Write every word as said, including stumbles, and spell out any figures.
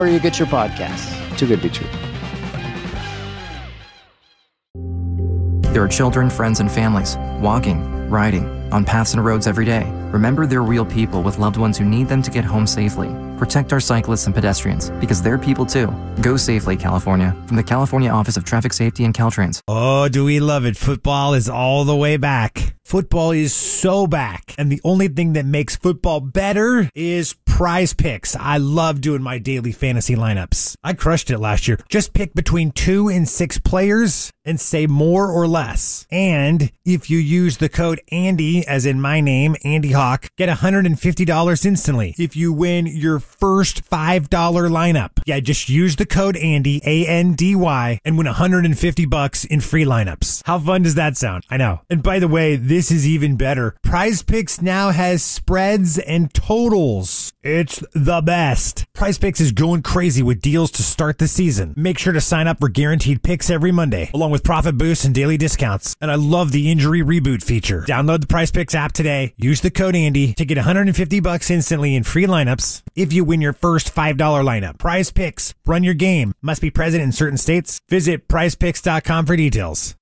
where you get your podcasts. Too good to be true. There are children, friends, and families walking, riding, on paths and roads every day. Remember, they're real people with loved ones who need them to get home safely. Protect our cyclists and pedestrians, because they're people too. Go safely, California. From the California Office of Traffic Safety and Caltrans. Oh, do we love it? Football is all the way back. Football is so back. And the only thing that makes football better is Prize Picks. I love doing my daily fantasy lineups. I crushed it last year. Just pick between two and six players and say more or less. And if you use the code Andy, as in my name, Andy Hawk, get one hundred fifty dollars instantly if you win your first five dollar lineup. Yeah, just use the code Andy, A N D Y, and win one hundred fifty bucks in free lineups. How fun does that sound? I know. And by the way, this is even better. Prize Picks now has spreads and totals. It's the best. Prize Picks is going crazy with deals to start the season. Make sure to sign up for guaranteed picks every Monday, along with profit boosts and daily discounts. And I love the injury reboot feature. Download the Prize Picks app today. Use the code Andy to get one hundred fifty bucks instantly in free lineups if you win your first five dollar lineup. Prize Picks. Run your game. Must be present in certain states. Visit prize picks dot com for details.